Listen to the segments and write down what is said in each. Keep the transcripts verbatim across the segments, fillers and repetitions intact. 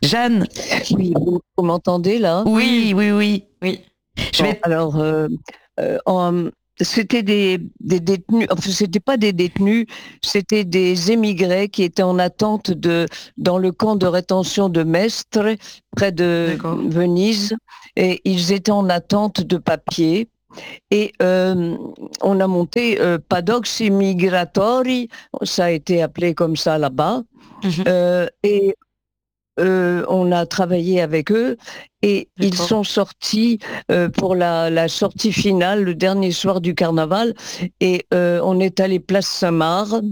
Jeanne. Oui, vous, vous m'entendez là? Oui, oui, oui, oui. Je Bon, vais... alors, euh, euh, en- c'était des, des détenus, enfin, c'était pas des détenus, c'était des émigrés qui étaient en attente de, dans le camp de rétention de Mestre, près de D'accord. Venise, et ils étaient en attente de papier. Et euh, on a monté euh, Padox Immigratori, ça a été appelé comme ça là-bas. Mhm. Euh, et euh, on a travaillé avec eux et ils D'accord. sont sortis euh, pour la, la sortie finale le dernier soir du carnaval et euh, on est allé place Saint-Marc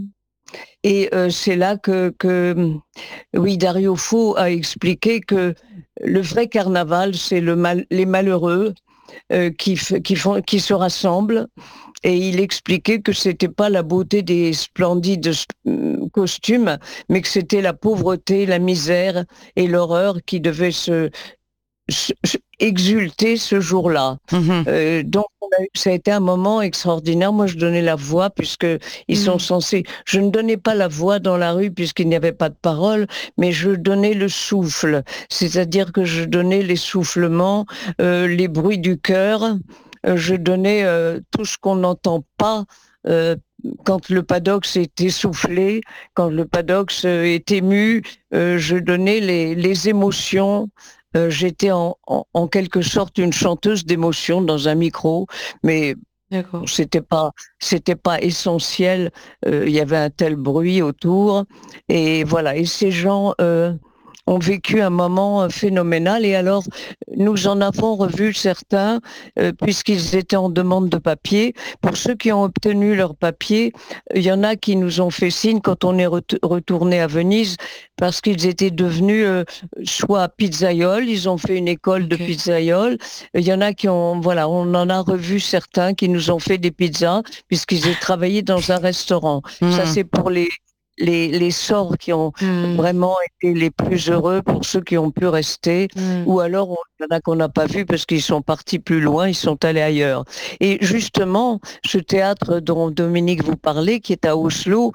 et euh, c'est là que, que oui, Dario Fo a expliqué que le vrai carnaval c'est le mal, les malheureux euh, qui, f- qui, font, qui se rassemblent et il expliquait que c'était pas la beauté des splendides euh, costumes, mais que c'était la pauvreté, la misère et l'horreur qui devaient se, se- se- exulter ce jour-là. Mhm. Euh, donc, on a eu- ça a été un moment extraordinaire. Moi, je donnais la voix puisque ils sont Mhm. censés. Je ne donnais pas la voix dans la rue puisqu'il n'y avait pas de parole, mais je donnais le souffle, c'est-à-dire que je donnais les soufflements, euh, les bruits du cœur. Euh, je donnais euh, tout ce qu'on n'entend pas. euh, Quand le paddock s'est essoufflé, quand le paddock est ému, euh, je donnais les, les émotions. Euh, j'étais en, en, en quelque sorte une chanteuse d'émotions dans un micro, mais D'accord. c'était pas c'était pas essentiel. Euh, il y avait un tel bruit autour et voilà. Et ces gens euh, ont vécu un moment euh, phénoménal. Et alors, nous en avons revu certains euh, puisqu'ils étaient en demande de papier. Pour ceux qui ont obtenu leur papier, il y en a qui nous ont fait signe quand on est ret- retourné à Venise parce qu'ils étaient devenus euh, soit pizzaïoles, ils ont fait une école de Ok. pizzaïoles. Il y en a qui ont, voilà, on en a revu certains qui nous ont fait des pizzas puisqu'ils aient travaillé dans un restaurant. Ça, Mhm. c'est pour les, les, les sorts qui ont Mhm. vraiment été les plus heureux, pour ceux qui ont pu rester, Mhm. ou alors on- il y en a qu'on n'a pas vu parce qu'ils sont partis plus loin, ils sont allés ailleurs. Et justement, ce théâtre dont Dominique vous parlait, qui est à Oslo,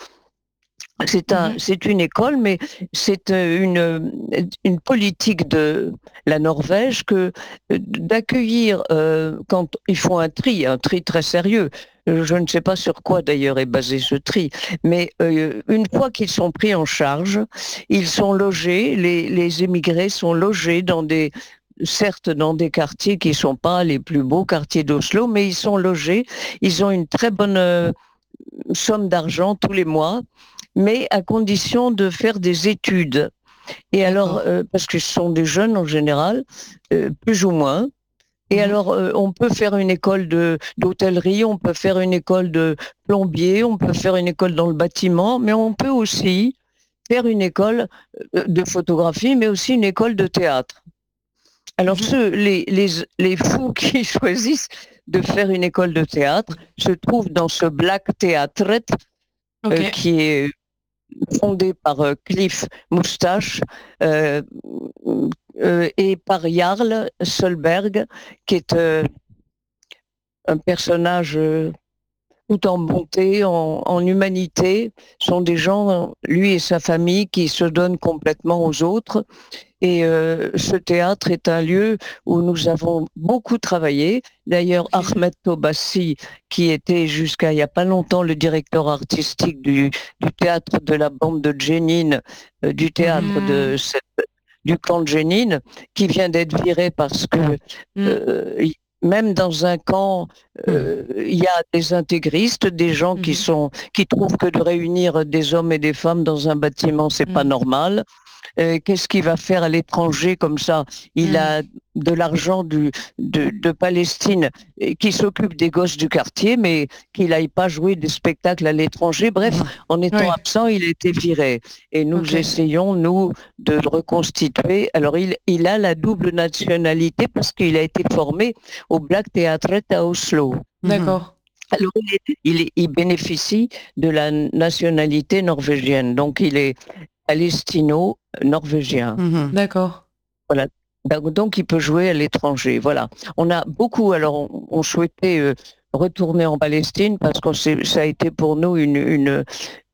c'est un, Mhm. c'est une école, mais c'est euh, une, euh, une politique de la Norvège que euh, d'accueillir euh, quand ils font un tri, un tri très sérieux. Euh, Je ne sais pas sur quoi d'ailleurs est basé ce tri, mais euh, une fois qu'ils sont pris en charge, ils sont logés, les, les émigrés sont logés dans des, certes dans des quartiers qui ne sont pas les plus beaux quartiers d'Oslo, mais ils sont logés, ils ont une très bonne euh, somme d'argent tous les mois, mais à condition de faire des études. Et alors, D'accord. euh, parce que ce sont des jeunes en général, euh, plus ou moins. Et Mhm. alors, euh, on peut faire une école de d'hôtellerie, on peut faire une école de plombier, on peut faire une école dans le bâtiment, mais on peut aussi faire une école euh, de photographie, mais aussi une école de théâtre. Alors, Mhm. ceux, les, les, les fous qui choisissent de faire une école de théâtre se trouvent dans ce Black Theatre Ok. euh, qui est fondé par euh, Cliff Moustache euh, euh, et par Jarl Solberg, qui est euh, un personnage euh, tout en bonté, en, en humanité. Ce sont des gens, lui et sa famille, qui se donnent complètement aux autres. Et euh, ce théâtre est un lieu où nous avons beaucoup travaillé. D'ailleurs, Ok. Ahmed Tobassi, qui était jusqu'à il n'y a pas longtemps le directeur artistique du, du théâtre de la bande de Jenin, euh, du théâtre Mhm. de cette, du camp de Jenin, qui vient d'être viré parce que Mhm. euh, même dans un camp, euh, il y a des intégristes, des gens qui Mhm. sont qui trouvent que de réunir des hommes et des femmes dans un bâtiment, c'est pas Mhm. normal. Euh, qu'est-ce qu'il va faire à l'étranger comme ça? Il Mhm. a de l'argent du, de, de Palestine et qui s'occupe des gosses du quartier, mais qu'il n'aille pas jouer des spectacles à l'étranger. Bref, Mhm. en étant Oui. absent, il a été viré. Et nous Ok. essayons, nous, de le reconstituer. Alors, il, il a la double nationalité parce qu'il a été formé au Black Theatre à Oslo. D'accord. Alors, il, est- il est- il bénéficie de la nationalité norvégienne. Donc, il est palestino-norvégien. Mhm. D'accord. Voilà. Donc, donc, il peut jouer à l'étranger. Voilà. On a beaucoup, alors, on, on souhaitait euh, retourner en Palestine parce que c'est- ça a été pour nous une, une,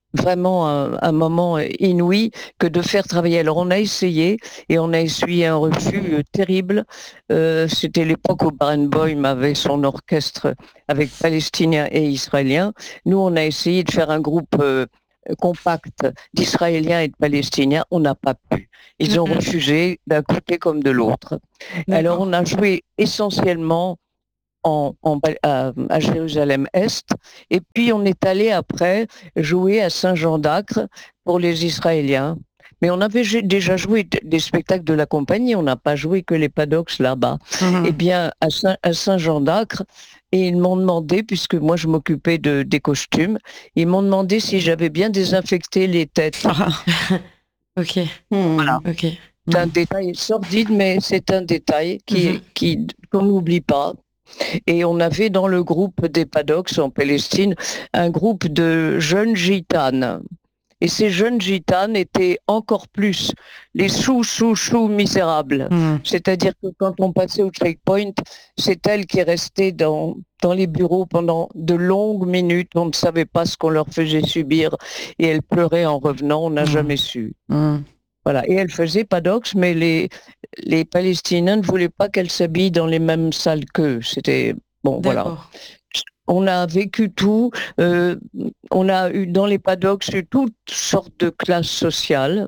vraiment un, un moment inouï que de faire travailler. Alors on a essayé et on a essuyé un refus euh, terrible. Euh, c'était l'époque où Barenboim avait son orchestre avec Palestiniens et Israéliens. Nous, on a essayé de faire un groupe euh, compact d'Israéliens et de Palestiniens. On n'a pas pu. Ils ont Mhm. refusé d'un côté comme de l'autre. Alors D'accord. on a joué essentiellement en, en- à, à Jérusalem-Est. Et puis on est allé après jouer à Saint-Jean d'Acre pour les Israéliens. Mais on avait gé- déjà joué d- des spectacles de la compagnie, on n'a pas joué que les paddocks là-bas. Eh Mhm. bien, à Saint- à Saint-Jean d'Acre, et ils m'ont demandé, puisque moi je m'occupais de, des costumes, ils m'ont demandé si j'avais bien désinfecté les têtes. Ah. Ok. Hmm. Ok. C'est un Mhm. détail sordide, mais c'est un détail Mhm. qui, qui, qu'on n'oublie pas. Et on avait dans le groupe des paddocks en Palestine un groupe de jeunes gitanes. Et ces jeunes gitanes étaient encore plus les sous-sous-sous misérables. Mhm. C'est-à-dire que quand on passait au checkpoint, c'est elles qui restaient dans, dans les bureaux pendant de longues minutes. On ne savait pas ce qu'on leur faisait subir. Et elles pleuraient en revenant, on n'a Mhm. jamais su. Mhm. Voilà. Et elles faisaient paddocks, mais les, les Palestiniens ne voulaient pas qu'elles s'habillent dans les mêmes salles qu'eux. C'était bon, voilà. D'accord. On a vécu tout. Euh, on a eu dans les paddocks eu toutes sortes de classes sociales.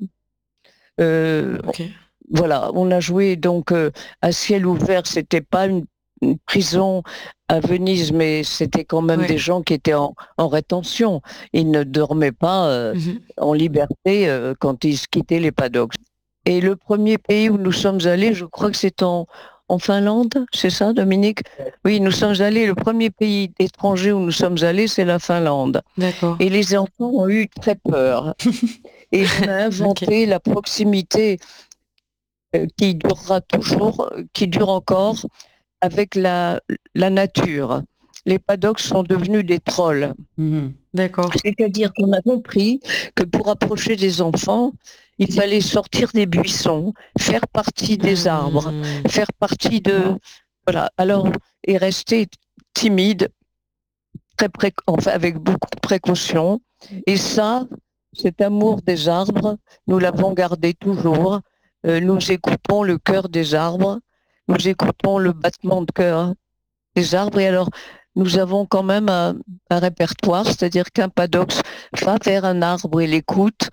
Euh, Ok. voilà, on a joué donc euh, à ciel ouvert. C'était pas une, une prison à Venise, mais c'était quand même Ouais. des gens qui étaient en, en rétention. Ils ne dormaient pas euh, Mhm. en liberté euh, quand ils quittaient les paddocks. Et le premier pays où nous sommes allés, je crois que c'est en, en Finlande, c'est ça, Dominique? Oui, nous sommes allés, le premier pays étranger où nous sommes allés, c'est la Finlande. D'accord. Et les enfants ont eu très peur. Et on a inventé Ok. la proximité euh, qui durera toujours, euh, qui dure encore avec la, la nature. Les paddocks sont devenus des trolls. Mhm. D'accord. C'est-à-dire qu'on a compris que pour approcher des enfants, il fallait sortir des buissons, faire partie des arbres, Mhm. faire partie de... Voilà. Alors, et rester timide, très pré... enfin, avec beaucoup de précaution. Et ça, cet amour des arbres, nous l'avons gardé toujours. Euh, nous écoutons le cœur des arbres, nous écoutons le battement de cœur des arbres. Et alors, nous avons quand même un, un répertoire, c'est-à-dire qu'un paddock va vers un arbre et l'écoute,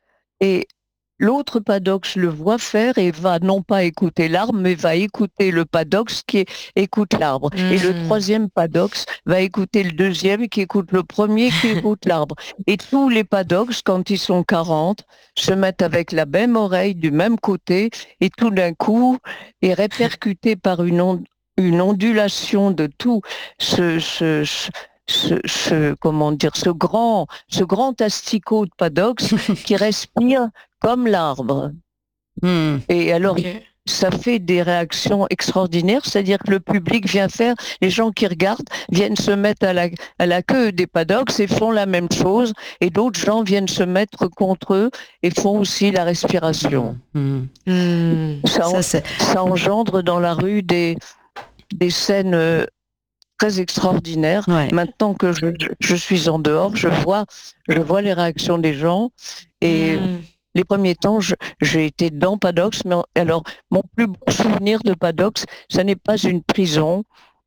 et l'autre paddock le voit faire et va non pas écouter l'arbre, mais va écouter le paddock qui écoute l'arbre. Et le Mhm. troisième paddock va écouter le deuxième qui écoute le premier qui écoute l'arbre. Et tous les paddocks, quand ils sont quarante, se mettent avec la même oreille du même côté, et tout d'un coup est répercuté par une onde, une ondulation de tout ce, ce, ce, ce, ce- comment dire, ce grand, ce grand asticot de paddocks qui respire comme l'arbre. Hmm. Et alors, Ok. ça fait des réactions extraordinaires, c'est-à-dire que le public vient faire, les gens qui regardent viennent se mettre à la, à la queue des paddocks et font la même chose, et d'autres gens viennent se mettre contre eux et font aussi la respiration. Hmm. Mhm. Ça, Ça, c'est... ça engendre dans la rue des, des scènes euh, très extraordinaires. Ouais. Maintenant que je, je suis en dehors, je vois, je vois les réactions des gens, et Mhm. les premiers temps, je- j'ai été dans Paddocks, mais en- alors mon plus beau souvenir de Paddocks, ça n'est pas une prison,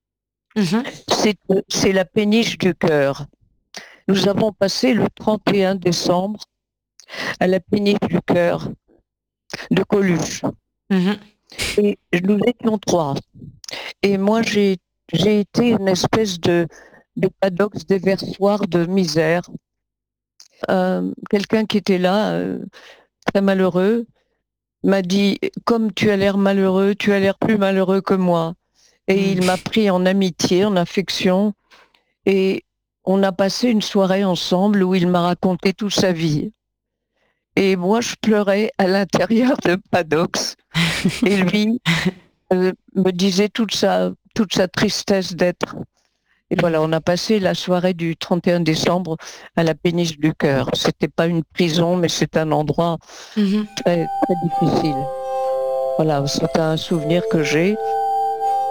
Mhm. c'est c'est la péniche du cœur. Nous avons passé le trente et un décembre à la péniche du cœur de Coluche, Mhm. et nous étions trois. Et moi, j'ai j'ai été une espèce de de Paddocks déversoir de misère. Euh, quelqu'un qui était là, euh, très malheureux, m'a dit, comme tu as l'air malheureux, tu as l'air plus malheureux que moi. Et il Mhm. m'a pris en amitié, en affection, et on a passé une soirée ensemble où il m'a raconté toute sa vie. Et moi, je pleurais à l'intérieur de Paddocks, et lui euh, me disait toute sa, toute sa tristesse d'être. Et voilà, on a passé la soirée du trente et un décembre à la péniche du cœur. C'était pas une prison, mais c'est un endroit Mhm. très, très difficile. Voilà, c'est un souvenir que j'ai.